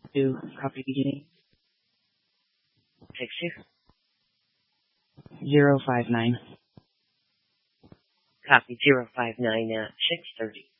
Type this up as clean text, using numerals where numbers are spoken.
2, copy beginning. 6-2. 059. Copy 059 at 6:30.